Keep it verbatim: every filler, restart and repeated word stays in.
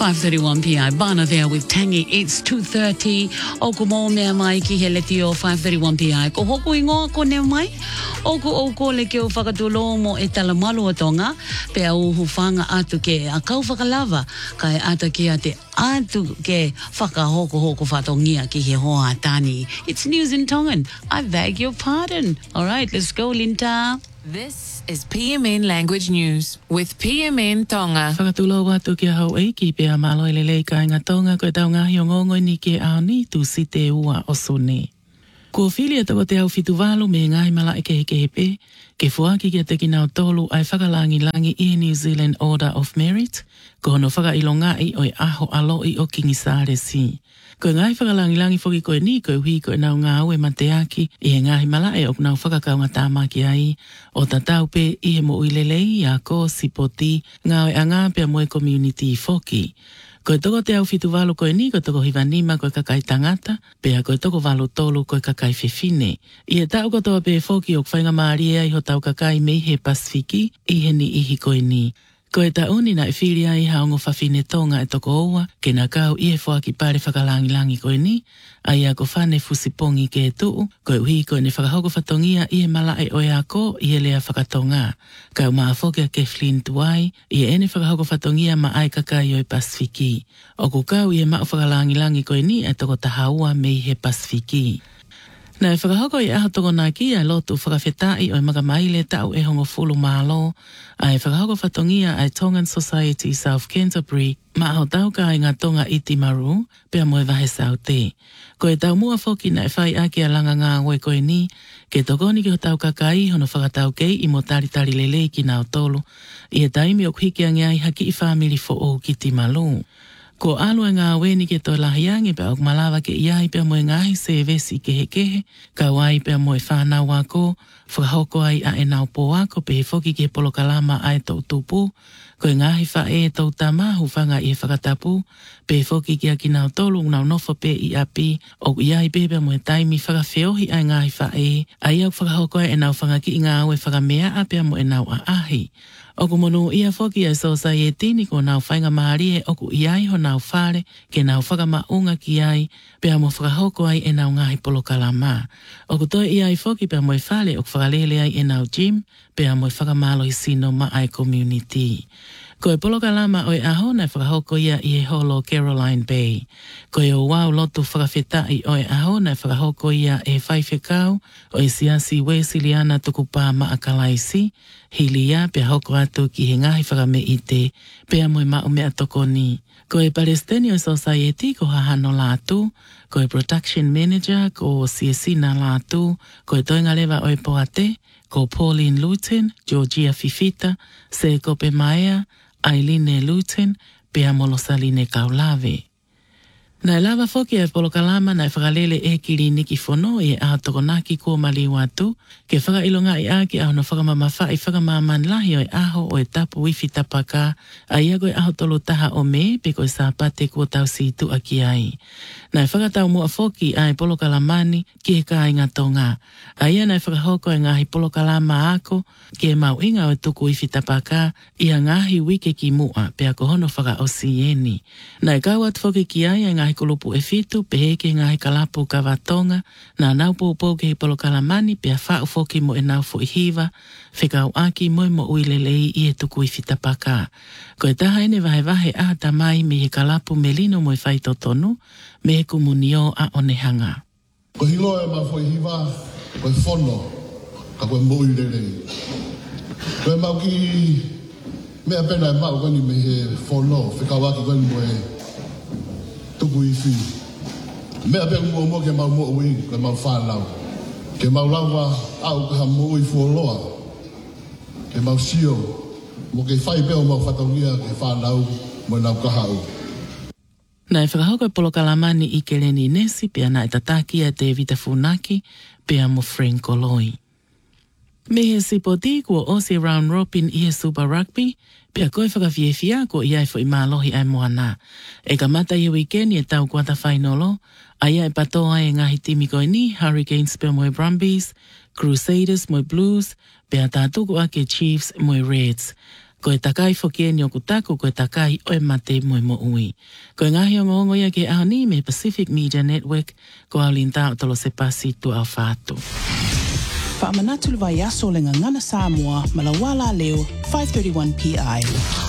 five thirty-one P I. Bana there with Tangi. It's two thirty. Oku mo mea mai ki he leti o five thirty-one P I. Ko hoku ingoa ko ne mai. Oku oku le ke o whakatulo mo e tala malu o tonga. Pea uhu whanga atu ke a kau whakalava. Kai ata ki a te atu ke whakahoko hoko whatongia ki he hoa tani. It's news in Tongan. I beg your pardon. All right, let's go, Linta. This is P M N Language News with P M N Tonga. Whakatulo watu ki hau e ki pea malo ele lei ka inga Tonga koe tau ngahi o ngongo ni ke ao ni tu si te ua o sone. Ko whili e toko te au fitu walu me ngai mala e ke heke hepe, ke fuaki ki a te kinau tolu ai whakalangi langi i New Zealand Order of Merit, ko hono whakailongai o e aho aloi o kingi sare si. Ko ngai whakalangi langi whoki koe ni koe hui koe nau ngā ue mateaki i he ngahi malae o nau whakakaunga tāmaki ai o tatau pe i he mo uilelei a ko sipoti ngā ue a ngā pia moe community whoki. Koe toko te au fitu walu koe ni, koe toko hiwanima koe kakai tangata, pea koe toko walu tolu koe kakai whiwhine. I e tau kotoa pe whoki o kwhainga maaria i ho tau kakai mei he Pasifiki i he ni ihi koe ni. Koe ta uni na e whiria i haongo whawhine tonga e toko oua, ke na kau i e whoaki pare whakalangi langi koe ni, ai a ko whane fusipongi ke e tuu, koe uhi koe ne whakahoko whatongia i e malae o e a ko i e lea whakatonga. Kau maa whoki a ke Flynn tuai, i e ene whakahoko whatongia ma ai kakai o e Pasifiki. O ku kau i e maa whakalangi langi koe ni e toko tahaua mei he Pasifiki. Na e whakahoko i aho toko nā ki a lotu whakawhetai o e makamaile tau e hongo fulu mālo, a e whakahoko whatongia ai Tongan Society South Canterbury, ma aho tau ka i ngā tonga iti maru, pea moe wahe sau te. Ko e tau mua whoki na e whai ake a langa ngā oe koe ni, ke tokoni ki ho tau kakai hono whakatau kei i mo tari tari lelei ki nao tolu, i e taimi o kuhiki a ngai haki i whamiri fo o ki ti malu. Ko alua ngā weni ke toi lahiange pia ok malawa ke iai pia moe ngahi se vesi ke he kehe, ka wai pia moe whanau ako, whakahoko ai a e nau po ako pe he whoki ke polokalama ai tau tupu, ko e ngahi wha e tau tamahu whanga i e whakatapu, pe he whoki ke a ki nau tolu nau nofo pe i api, o iai pe pia moe taimi whakawheohi ai ngahi wha e, ai au whakahoko ai e nau whanga ki i ngā aue whakamea a pia moe nau a ahi. Oku monu ia whoki ai society ni ko nau whainga maari e oku iai ho nau whare ke nau whakamaunga ki ai pea mo whakahoko ai e nau ngahi polokalama. Oku toi iai whoki pea mo e whale oku whakalele ai e nau gym pea mo e whakamalo i sino ma ai community. Ko e polokalama o e aho na whakahoko ia i e holo Caroline Bay. Ko e o wau lotu whakawhetai o e aho na whakahoko ia e whaiwhekau o e siasi we siliana tukupā maakalaisi, hilia pia hoko atu ki he ngahi whakame i te pia moe mao mea toko ni. Ko e Palestinian Society ko hahano lātu, ko e Production Manager ko Siesina lātu, ko e toinga lewa o e Poate, ko Pauline Luton, Georgia Fifita, Seko Pe Maea, Ailine Luton, pia Molosaline Kaulave. Na lava whoki e polokalama na e whakalele e kiri niki whono i e aho tokonaki kua mali watu, ke whakailonga i aki aho no whakamamawha i whakamamaman lahi o e aho o e tapu wifi tapaka, a iago e aho tolu taha o me, pe koe sa pate kua tau si tu aki ai. Na e whakatau mua whoki a e polokalamani ki he ka inga tonga. A ia na e whakahoko e ngahi polokalama ako, ke e mau inga o e tuku wifi tapaka, i a ngahi wike ki mua, pe ako hono whaka o sieni. Na e kawat whoki ki ai a ngahi kulupu e fitu, pe heke ngahi kalapu ka watonga, na naupu upou ke he polokalamani, pe a whau whoki mo e naufu i hiva, whekau aki moe mo uilelei i e tuku i fitapaka. Ko e taha ene vahe vahe a tamai me he kalapu me lino mo e whaito tonu, me he kumunio a onehanga. Ko hilo e ma fo i hiva, ko e whono, ka koe mo uilelei. Ko e mau ki mea pena e mau koni me he whono, whekau aki koni mo e tuku i fi. Mea pe mua mo ke mau mo ui, ke mau whanau. Ke mau lawa au ka mo ui fuoloa. Ke mau sio, mo ke whai peo mau whatongia ke whanau mo nau kahau. Na e whakahoko e polokalamani i ke leni nesi pia na e tataki a te vita funaki pia mo Frank Oloi. Me he sipoti kua Aussie Round Robin i he Super Rugby, pia koe whakawhiewhia ko iai fo i mālohi ai moana. E ka mata i weekend e tau kuata whainolo, a ia e patoa e ngahi timi koe ni, Hurricanes pia moe Brumbies, Crusaders moe Blues, pia tātuku ake Chiefs moe Reds. Ko e takai whoki e nioku taku, ko e takai oe mate moe mo ui. Ko e ngahi o ngongo ia ke ahoni me Pacific Media Network, ko au linta o tolo se pasi tu au whātu. Whaamanatulu vai aso le ngangana Samoa, Malawala leo, five thirty-one P I.